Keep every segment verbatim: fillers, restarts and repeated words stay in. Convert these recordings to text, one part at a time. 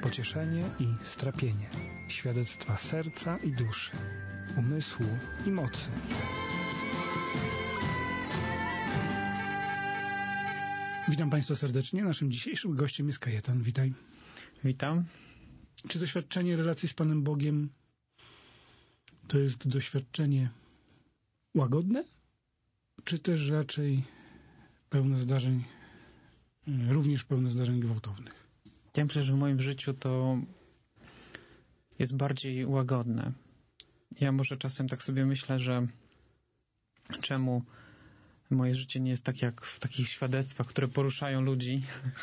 pocieszenie i strapienie, świadectwa serca i duszy, umysłu i mocy. Witam Państwa serdecznie. Naszym dzisiejszym gościem jest Kajetan. Witaj. Witam. Czy doświadczenie relacji z Panem Bogiem to jest doświadczenie łagodne, czy też raczej pełne zdarzeń, również pełne zdarzeń gwałtownych? Ja myślę, że w moim życiu to jest bardziej łagodne. Ja może czasem tak sobie myślę, że czemu moje życie nie jest tak jak w takich świadectwach, które poruszają ludzi,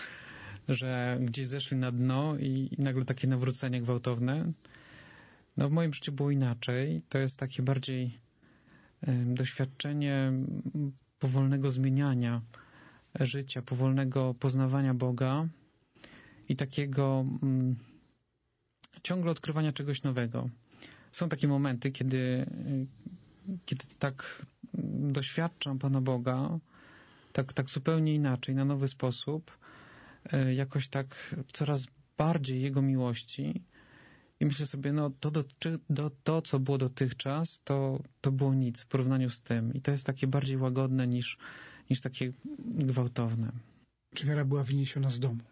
że gdzieś zeszli na dno i, i nagle takie nawrócenie gwałtowne. No w moim życiu było inaczej. To jest takie bardziej y, doświadczenie powolnego zmieniania życia, powolnego poznawania Boga i takiego mm, ciągle odkrywania czegoś nowego. Są takie momenty, kiedy, y, kiedy tak doświadczam Pana Boga, tak, tak zupełnie inaczej, na nowy sposób, y, jakoś tak coraz bardziej Jego miłości. I myślę sobie, no to, do, do, to co było dotychczas, to, to było nic w porównaniu z tym. I to jest takie bardziej łagodne niż, niż takie gwałtowne. Czy wiara była wyniesiona z domu?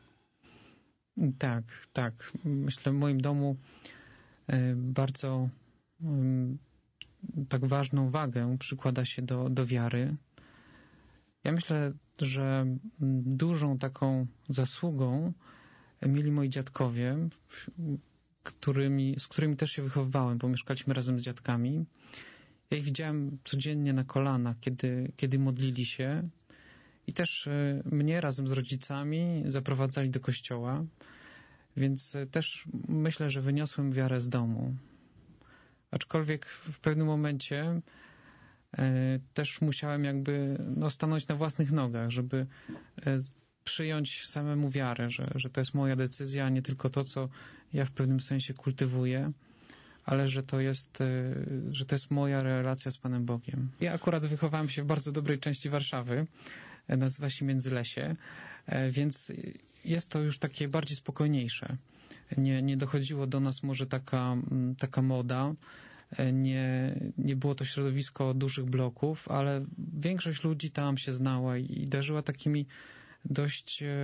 Tak, tak. Myślę, w moim domu y, bardzo y, tak ważną wagę przykłada się do, do wiary. Ja myślę, że dużą taką zasługą mieli moi dziadkowie, którymi, z którymi też się wychowywałem, bo mieszkaliśmy razem z dziadkami. Ja ich widziałem codziennie na kolanach, kiedy, kiedy modlili się i też mnie razem z rodzicami zaprowadzali do kościoła, więc też myślę, że wyniosłem wiarę z domu. Aczkolwiek w pewnym momencie e, też musiałem jakby no, stanąć na własnych nogach, żeby e, przyjąć samemu wiarę, że, że to jest moja decyzja, a nie tylko to, co ja w pewnym sensie kultywuję, ale że to jest, że to jest moja relacja z Panem Bogiem. Ja akurat wychowałem się w bardzo dobrej części Warszawy, nazywa się Międzylesie, więc jest to już takie bardziej spokojniejsze. Nie, nie dochodziło do nas może taka, taka moda, nie, nie było to środowisko dużych bloków, ale większość ludzi tam się znała i darzyła takimi dość e,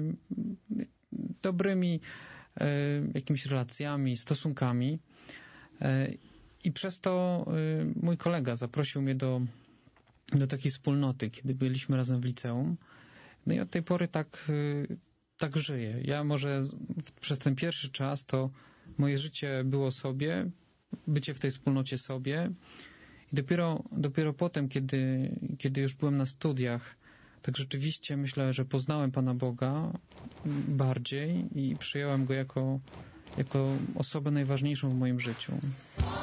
dobrymi e, jakimiś relacjami, stosunkami e, i przez to e, mój kolega zaprosił mnie do, do takiej wspólnoty, kiedy byliśmy razem w liceum. No i od tej pory tak, e, tak żyję. Ja może z, w, przez ten pierwszy czas to moje życie było sobie, bycie w tej wspólnocie sobie i dopiero, dopiero potem, kiedy, kiedy już byłem na studiach, tak rzeczywiście myślę, że poznałem Pana Boga bardziej i przyjąłem Go jako, jako osobę najważniejszą w moim życiu.